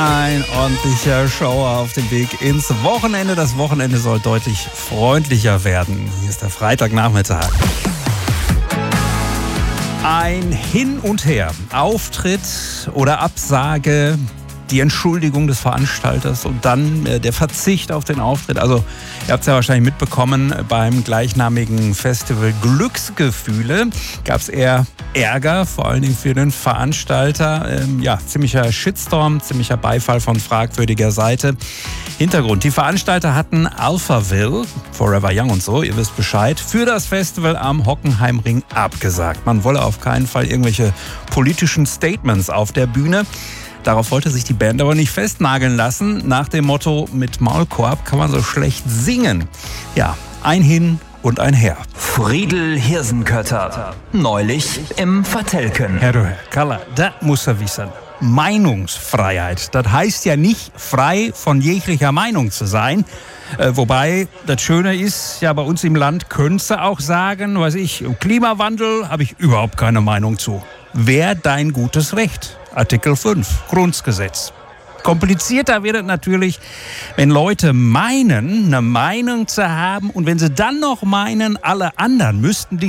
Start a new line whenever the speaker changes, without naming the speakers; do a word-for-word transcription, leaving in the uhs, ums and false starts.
Ein ordentlicher Schauer auf dem Weg ins Wochenende. Das Wochenende soll deutlich freundlicher werden. Hier ist der Freitagnachmittag. Ein Hin und Her. Auftritt oder Absage, die Entschuldigung des Veranstalters und dann äh, der Verzicht auf den Auftritt. Also ihr habt es ja wahrscheinlich mitbekommen, beim gleichnamigen Festival Glücksgefühle gab es eher Ärger, vor allen Dingen für den Veranstalter. Ähm, ja, ziemlicher Shitstorm, ziemlicher Beifall von fragwürdiger Seite. Hintergrund: Die Veranstalter hatten Alphaville, Forever Young und so, ihr wisst Bescheid, für das Festival am Hockenheimring abgesagt. Man wolle auf keinen Fall irgendwelche politischen Statements auf der Bühne. Darauf wollte sich die Band aber nicht festnageln lassen. Nach dem Motto, mit Maulkorb kann man so schlecht singen. Ja, ein Hin und ein Her.
Friedel Hirsenkötter, neulich im Vertelken.
Herr du Herr Kaller, da muss er wissen. Meinungsfreiheit, das heißt ja nicht, frei von jeglicher Meinung zu sein. Äh, wobei, das Schöne ist, ja, bei uns im Land könntest du auch sagen, weiß ich, im Klimawandel habe ich überhaupt keine Meinung zu. Wär dein gutes Recht. Artikel fünf, Grundgesetz. Komplizierter wird es natürlich, wenn Leute meinen, eine Meinung zu haben und wenn sie dann noch meinen, alle anderen müssten die